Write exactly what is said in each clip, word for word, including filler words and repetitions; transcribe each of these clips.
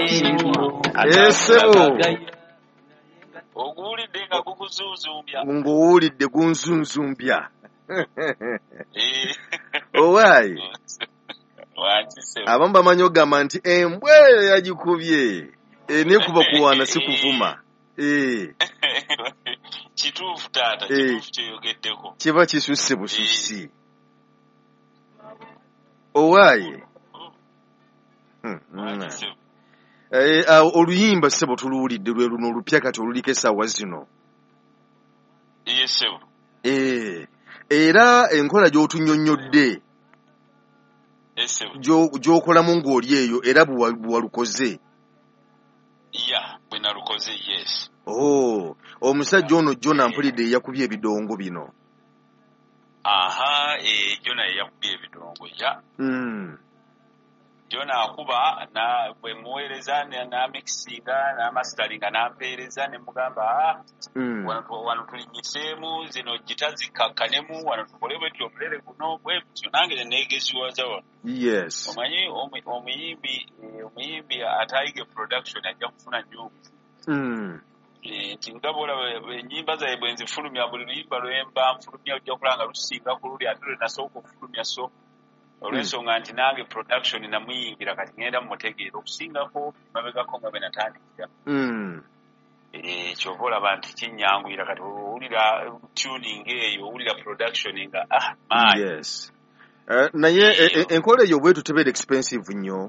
Esebo oguwulidde nga gukuzunzumbya ng'owulidde gunzunzumbya owaayi abamu bamanyi ogamba nti embwa eyo yagikubye enekuba kuwaana si kuvuma kituufu taata kituufu kyeyogeddeko kiba kisusse bususi owaayi oluyimba ssebo tuluwulidde lwe luno olupya kati oluliko essaawa zino era enkola gy'otunnyonnyodde gy'okolamu ng'oli eyo era bwewalukoze bwe nalukoze yes omusajja ono jona mpulidde eyakubye ebidongo bino aha jona eyakubye ebidongo ya jona akuba na bwe muweereza n'amikisinga n'amasteringa n'ampeereza ne mugamba wano tulinnyiseemu zino gita zikkakkanemu wano tukole bwetyo omulere guno bwetyo nange ne neegeziwaza wano yes omanyi omuyimbi omuyimbi atayige production ajja kufuna nnyo nti nga bwolaba ennyimba zaye bwe nzifulumya buli luyimba lwemba nfulumya ojja kulanga lusinga ku luli ate lwe nasooka okufulumya so olw'ensonga nti nange production namuyingira kati ngenda mumutegeera okusingako mabegako nga bwe natandikira kyova olaba nti kinyanguyira kati owulira tuning eyo owulira production nga ah maanyi naye enkola eyo bwetu tebeera expensive nnyo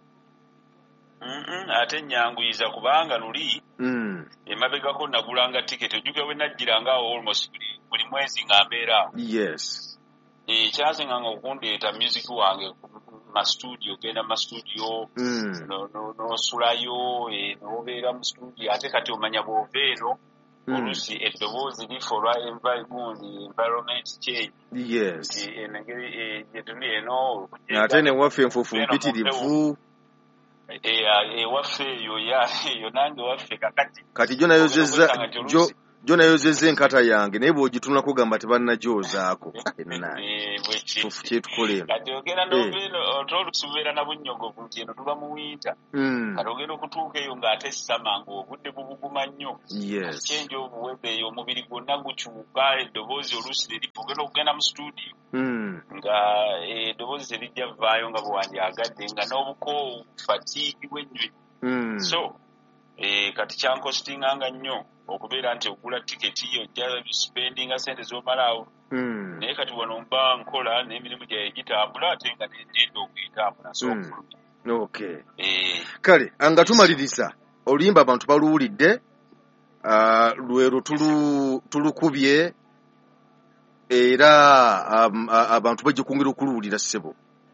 ate nyanguyiza kubanga luli emabegako nagulanga tiketi ojjukira bwe najjiranga awo almost buli mwezi nga mbeera ekyasinganga okundeeta music wange ma studio genda ma studio n'osulayo n'obeera mu studio ate kati omanya bw'ova eno oluusi eddoboozi lifa gundi environment change engeri gyetuli eno ate newaffe enfuufu mpitirivu ewaffe eyo eyo nange waffe kakati kati gyo nayozezza gyo nayozezza enkata yange naye bw'ogitunulako gamba tebannagyozaako fufu kyetukoleeno kati ogenda n'obeeno ate olusubeera na bunnyogovu nti eno tuba mu winta kati ogenda okutuuka eyo ng'ate sama ng'obudde bubuguma nnyo kyenja obuwebe eyo omubiri gwonna gukyuka eddoboozi oluusi neripfa ogenda okugenda mu studio nga eddoboozi terijja vaayo nga bwewandyagadde nga n'obukoowu fatiigi bw'ennyonyi so kati kyankositinganga nnyo okubeera nti ogula tiketi ojja spendinga sente z'omalaawo naye kati wano mba nkola n'emirimu gyaye gitambula ate nga nengenda okuyitambula okay kale anga tumaliriza oluyimba abantu baluwulidde lwero tulukubye era abantu bajja kwongera okuluwulira ssebo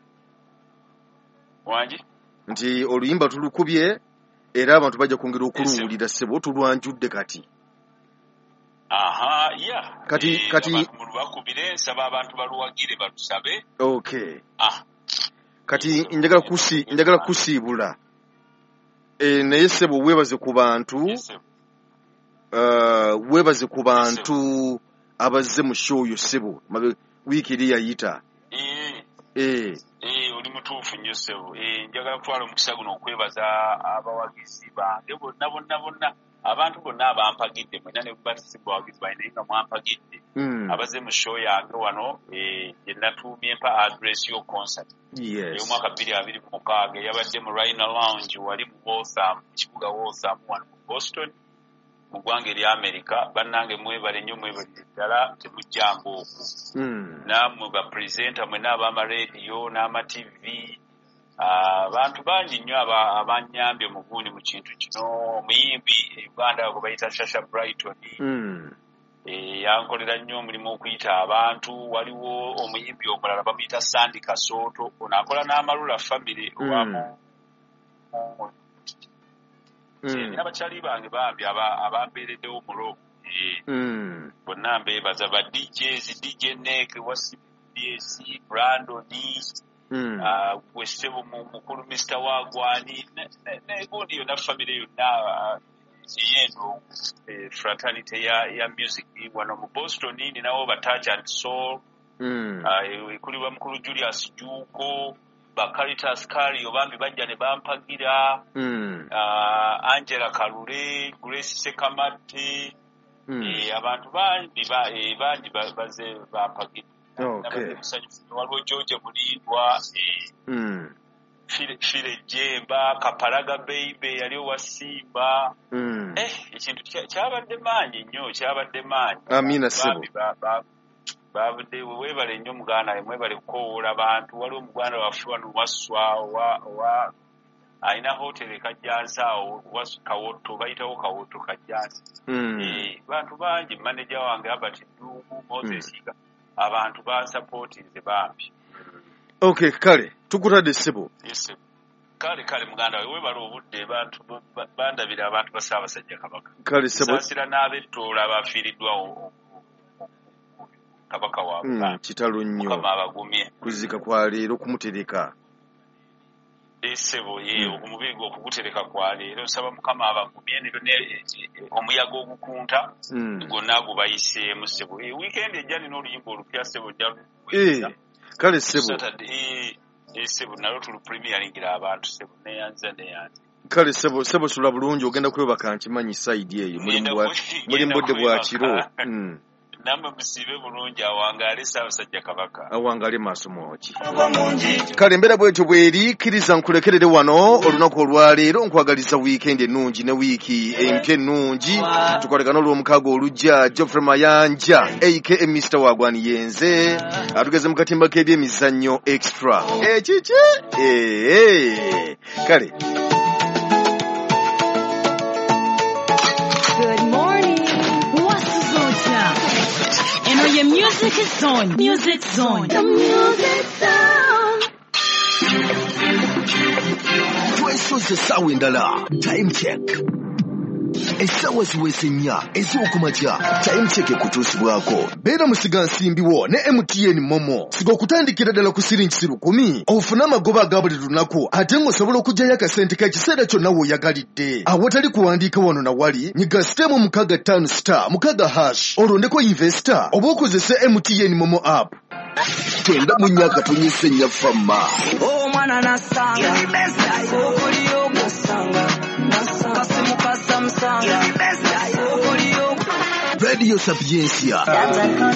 wangi nti oluyimba tulukubye era abantu bajja kwongera okuluwulira ssebo tulwanjudde kati aha ya kati kati mulubakubire nsaba abantu baluwagire balusabe okay kati njagala kusi njagala kusiibula naye ssebo weebaze ku bantu weebaze ku bantu abazze mu show yo ssebo wiiki eri yayita oli mutuufu nnyo ssebo njagala kutwala omukisa guno okwebaza abawagizi bange bonna bonna bonna abantu bonna abampagidde mwena ne bubatisibwa abawagizi bange naye nga mwampagidde abazze mu show yange wano gye natuumye mpa adress yo concert ey'omwaka bbiri abiri mu mukaaga eyabadde mu Rhino Lounge wali mu Waltham mu kibuga Waltham wano mu Boston mu ggwanga erya America bannange mwebale nnyo mwebalire ddala temujjanga okwo nammwe bapresenta mwena ab'amarediyo n'amativi abantu bangi nnyo abanyambye mugundi mu kintu kino omuyimbi Uganda gwe bayita Shasha Brighton yankolera nnyo omulimu okuyita abantu waliwo omuyimbi omulala bamuyita Sandy Kasooto ono akola n'amalula family owamu nina bakyali bange bambi abambeereddewo mulo bonna mbeebaza ba D Js D J Nek wa C B S Brandon gwessebo mukulu Mister Wagwani negundi yonna famire yonna eyeno fraternity ya music wano mu Boston ninawo ba Touch and Soul ekulibwa mukulu Julius Juko ba Caritas Kali obambi bajja ne bampagira mm. uh, Angela Kalule, Grace Sekamati, mm. eh, abantu bangi ba eh, bangi baze bampagira. Okay. Waliwo George Mulindwa, eh, mm. Fire, Fire Jemba, Kapalaga Baby, yaliwo Wasimba. Mm. Eh, ekintu kyabadde maanyi nnyo, kyabadde maanyi. Amina Sebo. Babudde webale nnyo muganda mwebale kukowoola abantu. Waliwo muganda waffe wano Waswa wa wa alina hoteli Kajjansa awo Waswa Kawoto, bayitawo Kawoto Kajjansa. Mm. Eh, bantu bangi manager wange Albert Dungu, Moses mm. abantu ba supportinze bambi. Okay, kale tukutadde Sebo. Yes. Kale kale muganda wewe bali obudde bantu bandabira abantu basabasajja kabaka. Kale Sebo. Sasira n'abetoola abafiiriddwa kabaka wa mm, kitalo nnyo kama abagumye kuzika kwa leero kumutereka. Sebo ye mm. omubiri gwo kugutereka kwa leero nsaba mukama abagumye ne omuyaga ogukunta mm. gonna gubayiseemu Sebo. E weekend ejjani n'oluyimba olupya Sebo jja. Eh kale Sebo. Saturday eh Sebo nalo tulu premieringira abantu Sebo ne yanza ne yanza. Kale Sebo Sebo sula bulungi ogenda kwebaka nkimanyi side eyo muri mbodde bwa kiro. Mm. Namba musibe bulungi awangale Ssaabasajja Kabaka. Awangale maaso moki. Kale mbera bwetyo bweri kiriza nkulekerere wano olunaku olwaleero nkwagaliza weekend ennungi ne wiiki empya ennungi. Tukolekana olw'omukaaga olujja Geoffrey Mayanja aka Mister Wagwani Yenze atugeze mu katimba k'ebyemizannyo extra. Eh kiki? Eh eh. Kale. Good morning. You know your music is on. Music zone. The music zone. Twesoze sawa endala. Time check. Esawa ziweze nnya ez'okumakya. Time check kutuusibwako. Beera musiga nsimbiwo ne M T N Momo. Siga okutandikira ddala ku siringi lukumi. Ofuna amagoba aga buli lunaku ate ng'osobola okuggyayo akasente k'ekiseera kyonna w'oyagalidde. Awatali kuwandiika wano na wali nyiga sitemu mukaga ttaano star mukaga hash olondeko investor oba okozese M T N Momo app. Tenda munyaka tunyise nnya famma. Oh mwana nasanga. Okulio nasanga. Kasimu kasamsanga. Radio Sapiencia.